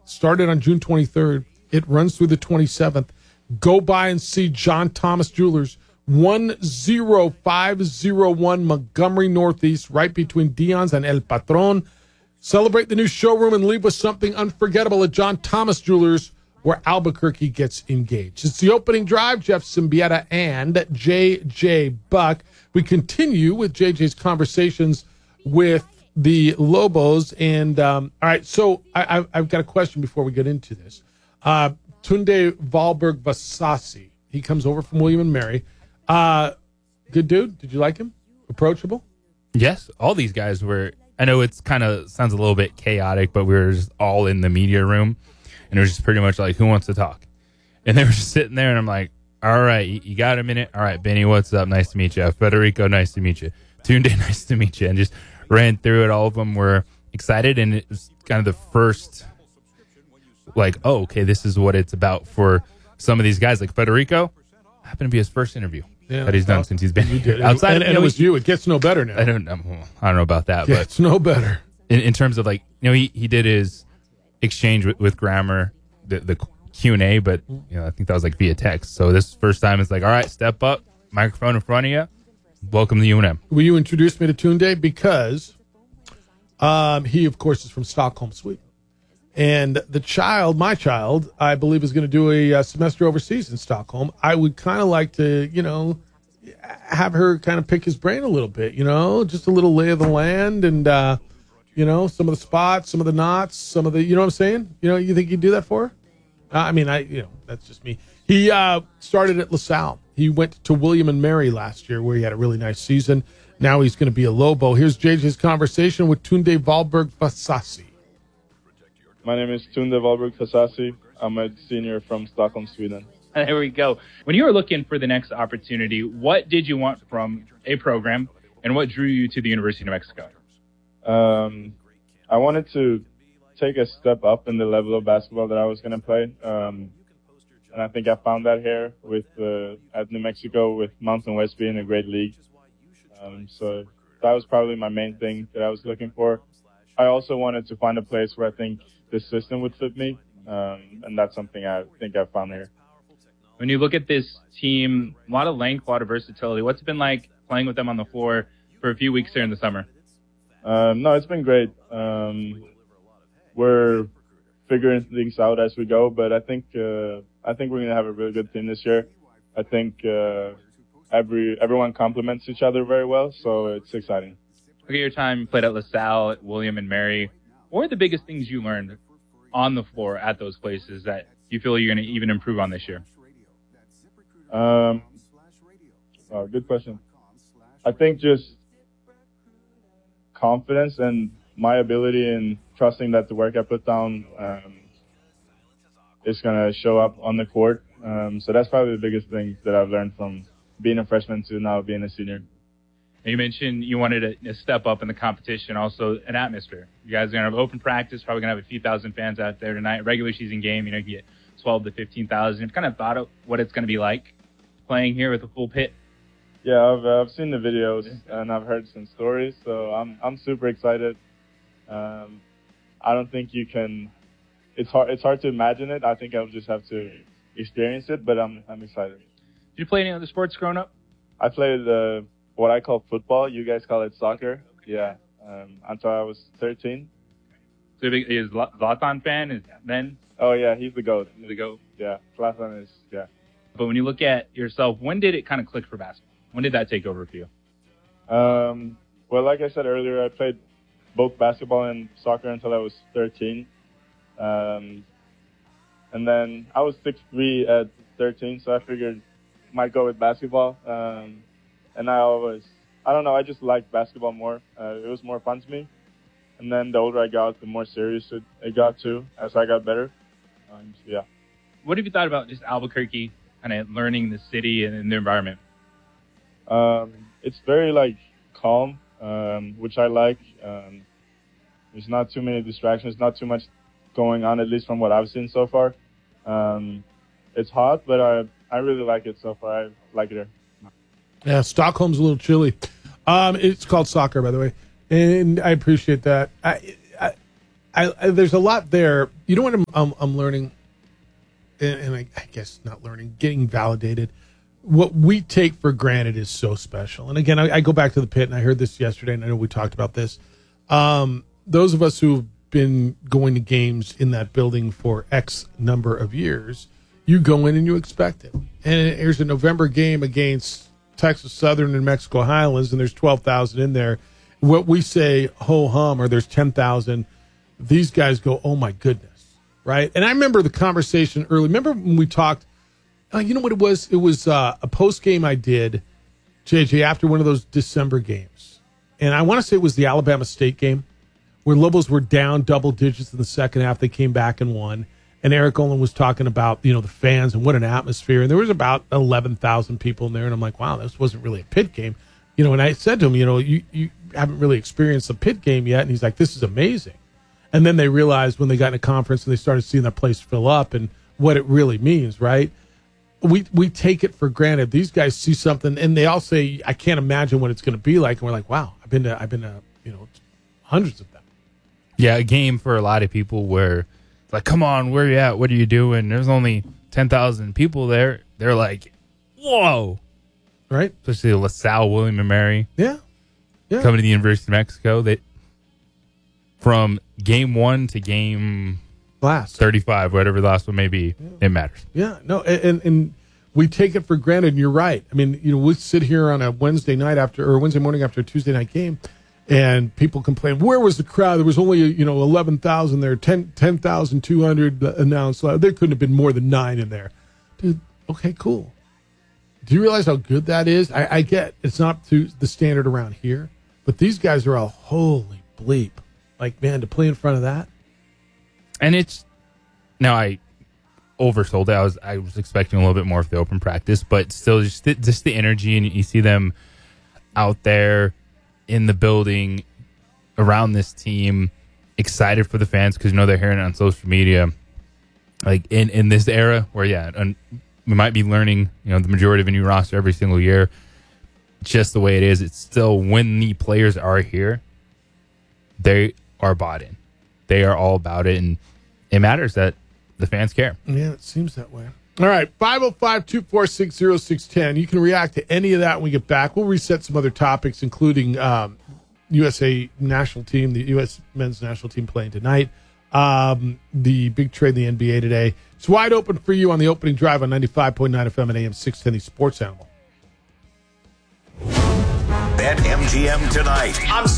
Started on June 23rd. It runs through the 27th. Go by and see John Thomas Jewelers, 10501 Montgomery Northeast, right between Dion's and El Patron. Celebrate the new showroom and leave with something unforgettable at John Thomas Jewelers, where Albuquerque gets engaged. It's the opening drive. Jeff Symbieta and J.J. Buck. We continue with J.J.'s conversations with the Lobos. And, all right, so I've got a question before we get into this. Tunde Valberg Vasasi. He comes over from William and Mary. Good dude. Did you like him? Approachable? Yes. All these guys were, I know it's kind of sounds a little bit chaotic, but we were just all in the media room. And it was just pretty much like, who wants to talk? And they were just sitting there, and I'm like, all right, you got a minute? All right, Benny, what's up? Nice to meet you. Federico, nice to meet you. Tunde, nice to meet you. And just ran through it. All of them were excited, and it was kind of the first, like, oh, okay, this is what it's about for some of these guys. Like Federico, happened to be his first interview that he's done since he's been here. Outside, and it was you. It gets no better now. I don't know about that, but it's no better. In terms of, like, he did his exchange with Grammer, the Q&A, but I think that was like via text. So this first time it's like, all right, step up, microphone in front of you, welcome to UNM. Will you introduce me to Tunde? Because he, of course, is from Stockholm, Sweden. And my child, I believe, is going to do a semester overseas in Stockholm. I would kind of like to, have her kind of pick his brain a little bit, just a little lay of the land and, some of the spots, some of the knots, some of the, you know what I'm saying? You think you'd do that for her? That's just me. He started at LaSalle. He went to William and Mary last year where he had a really nice season. Now he's going to be a Lobo. Here's JJ's conversation with Tunde Valberg Fasasi. My name is Tunde Valberg Fasasi. I'm a senior from Stockholm, Sweden. There we go. When you were looking for the next opportunity, what did you want from a program, and what drew you to the University of New Mexico? I wanted to take a step up in the level of basketball that I was going to play. And I think I found that here at New Mexico, with Mountain West being a great league. So that was probably my main thing that I was looking for. I also wanted to find a place where I think the system would fit me. And that's something I think I found here. When you look at this team, a lot of length, a lot of versatility. What's it been like playing with them on the floor for a few weeks here in the summer? No, it's been great. We're figuring things out as we go, but I think we're going to have a really good team this year. I think everyone complements each other very well, so it's exciting. Look at your time you played at LaSalle, at William and Mary. What are the biggest things you learned on the floor at those places that you feel you're going to even improve on this year? Good question. I think just confidence and my ability and trusting that the work I put down is going to show up on the court. So that's probably the biggest thing that I've learned from being a freshman to now being a senior. You mentioned you wanted to step up in the competition, also an atmosphere. You guys are going to have open practice, probably going to have a few thousand fans out there tonight. Regular season game, you get 12 to 15,000. You've kind of thought of what it's going to be like playing here with a full pit. Yeah, I've seen the videos and I've heard some stories, so I'm super excited. I don't think you can. It's hard to imagine it. I think I'll just have to experience it, but I'm excited. Did you play any other sports growing up? I played what I call football. You guys call it soccer. Yeah, until I was 13. So is Zlatan fan? Is then? Oh yeah, he's the GOAT. He's the GOAT. Yeah, Zlatan is. Yeah. But when you look at yourself, when did it kind of click for basketball? When did that take over for you? Well, like I said earlier, I played both basketball and soccer until I was 13. And then I was 6'3" at 13, so I figured I might go with basketball. And I just liked basketball more. It was more fun to me. And then the older I got, the more serious it got too, as I got better. Yeah. What have you thought about just Albuquerque, kind of learning the city and the environment? It's very calm, which I like. There's not too many distractions, not too much going on, at least from what I've seen so far. It's hot, but I really like it so far. I like it here. Yeah, Stockholm's a little chilly. It's called soccer, by the way, and I appreciate that. there's a lot there. You know what I'm learning, and I guess not learning, getting validated. What we take for granted is so special. And again, I go back to the pit, and I heard this yesterday, and I know we talked about this. Those of us who've been going to games in that building for X number of years, you go in and you expect it. And here's a November game against Texas Southern and Mexico Highlands, and there's 12,000 in there. What we say, ho-hum, or there's 10,000, these guys go, oh, my goodness, right? And I remember the conversation early. Remember when we talked, you know what it was? It was a post-game I did, JJ, after one of those December games. And I want to say it was the Alabama State game where Lobos were down double digits in the second half. They came back and won. And Eric Olin was talking about, the fans and what an atmosphere. And there was about 11,000 people in there. And I'm like, wow, this wasn't really a pit game. And I said to him, you haven't really experienced a pit game yet. And he's like, this is amazing. And then they realized when they got in a conference and they started seeing that place fill up and what it really means, right? We take it for granted. These guys see something and they all say, I can't imagine what it's going to be like. And we're like, wow, I've been to hundreds of them. Yeah, a game for a lot of people where it's like, come on, where are you at? What are you doing? There's only 10,000 people there. They're like, whoa. Right? Especially LaSalle, William & Mary. Yeah. Coming to the University of Mexico. From game 1 to game last 35, whatever the last one may be, it matters. Yeah, no, and we take it for granted, and you're right. I mean, we sit here on a Wednesday morning after a Tuesday night game, and people complain, where was the crowd? There was only, 11,000 there, 10,200 announced. There couldn't have been more than 9 in there. Dude, okay, cool. Do you realize how good that is? I get it's not to the standard around here, but these guys are all, holy bleep. Like, man, to play in front of that. And I oversold it. I was expecting a little bit more of the open practice, but still just the energy, and you see them out there in the building around this team, excited for the fans because they're hearing it on social media. Like in this era where, we might be learning, the majority of a new roster every single year, just the way it is. It's still when the players are here, they are bought in. They are all about it, and it matters that the fans care. Yeah, it seems that way. All right, 505-246-0610. You can react to any of that when we get back. We'll reset some other topics, including USA national team, the U.S. men's national team playing tonight, the big trade in the NBA today. It's wide open for you on the opening drive on 95.9 FM and AM 610, the Sports Animal. BetMGM tonight.